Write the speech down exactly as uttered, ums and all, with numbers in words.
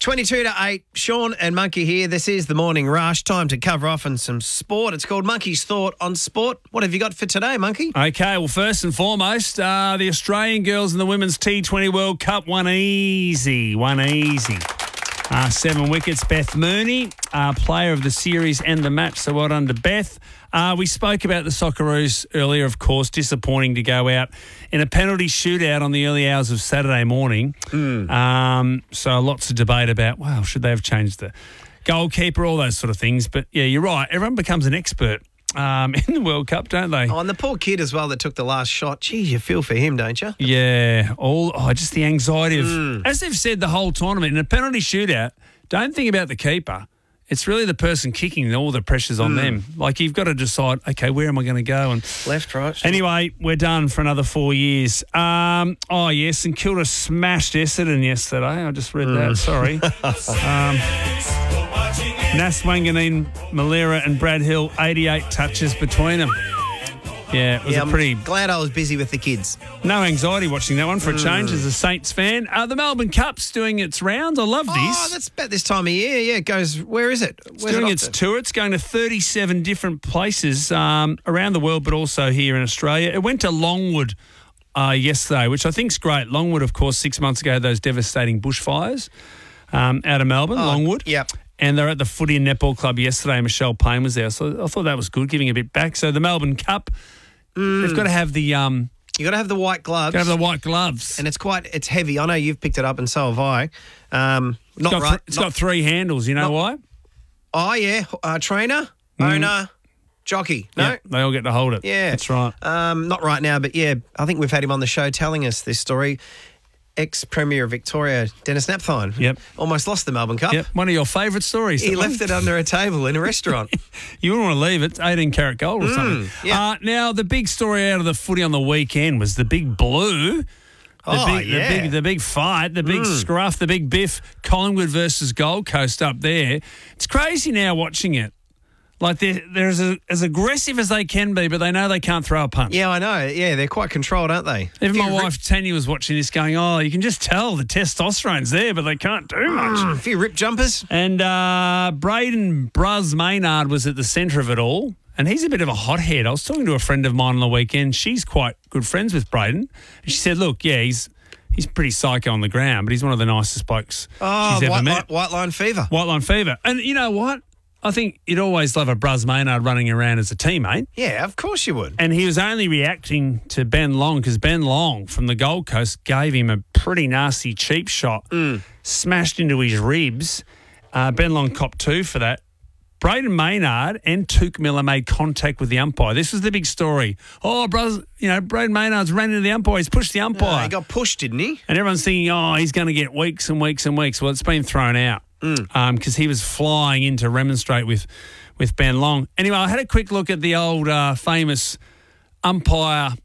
twenty-two to eight, Sean and Monkey here. This is the Morning Rush. Time to cover off on some sport. It's called Monkey's Thought on Sport. What have you got for today, Monkey? Okay, well, first and foremost, uh, the Australian girls in the Women's T twenty World Cup won easy, one easy. Uh, seven wickets. Beth Mooney, uh, player of the series and the match, so well done to Beth. Uh, we spoke about the Socceroos earlier, of course. Disappointing to go out in a penalty shootout on the early hours of Saturday morning. Mm. Um, so lots of debate about, wow, should they have changed the goalkeeper, all those sort of things. But, yeah, you're right. Everyone becomes an expert um, in the World Cup, don't they? Oh, and the poor kid as well that took the last shot. Geez, you feel for him, don't you? Yeah. All oh, just the anxiety of, Mm. as they've said the whole tournament, in a penalty shootout, don't think about the keeper. It's really the person kicking, all the pressure's on Mm. them. Like, you've got to decide, okay, where am I going to go? And Left, right. anyway, we're done for another four years. Um, oh, yes, St Kilda smashed Essendon yesterday. I just read that, sorry. um, Nas Wanganeen, Malera and Brad Hill, eighty-eight touches between them. Yeah, it was yeah, a pretty... I'm glad I was busy with the kids. No anxiety watching that one for a change as a Saints fan. Uh, the Melbourne Cup's doing its rounds. I love this. Oh, that's about this time of year. Yeah, it goes, where is it? Where's It's doing it off its to? tour. It's going to thirty-seven different places um, around the world, but also here in Australia. It went to Longwood uh, yesterday, which I think's great. Longwood, of course, six months ago, those devastating bushfires um, out of Melbourne, Oh, Longwood. Yep. And they're at the Footy and Netball Club yesterday. Michelle Payne was there. So I thought that was good, giving a bit back. So the Melbourne Cup, they've got to have the um, You got to have the white gloves. got to have the white gloves. And it's quite, it's heavy. I know you've picked it up and so have I. Um, not It's got, right. th- it's not- got three handles. You know not- why? oh, yeah. Uh, trainer, owner, jockey. No? Yeah, they all get to hold it. Yeah. That's right. Um, not right now, but yeah, I think we've had him on the show telling us this story. Ex-Premier of Victoria, Dennis Napthine. Yep. Almost lost the Melbourne Cup. Yep, one of your favourite stories. He that one. left it under a table in a restaurant. You wouldn't want to leave it. It's eighteen karat gold or something. yeah. Uh, now, the big story out of the footy on the weekend was the big blue. The Oh, big, yeah. the big, the big fight, the big scruff, the big biff, Collingwood versus Gold Coast up there. It's crazy now watching it. Like, they're, they're as, as aggressive as they can be, but they know they can't throw a punch. Yeah, I know. Yeah, they're quite controlled, aren't they? Even my Few ri- wife, Tanya, was watching this going, oh, you can just tell the testosterone's there, but they can't do much. A few rip jumpers. And uh, Braden Bruz Maynard was at the centre of it all. And he's a bit of a hothead. I was talking to a friend of mine on the weekend. She's quite good friends with Braden. And she said, look, yeah, he's he's pretty psycho on the ground, but he's one of the nicest blokes Oh, she's ever white, met. line, white line fever. White line fever. And you know what? I think you'd always love a Bruz Maynard running around as a teammate. Yeah, of course you would. And he was only reacting to Ben Long because Ben Long from the Gold Coast gave him a pretty nasty cheap shot, smashed into his ribs. Uh, Ben Long copped two for that. Braden Maynard and Touk Miller made contact with the umpire. This was the big story. Oh, brothers, you know, Braden Maynard's ran into the umpire. He's pushed the Oh, umpire. he got pushed, didn't he? And everyone's thinking, oh, he's going to get weeks and weeks and weeks. Well, it's been thrown out because he was flying in to remonstrate with, with Ben Long. Anyway, I had a quick look at the old uh, famous umpire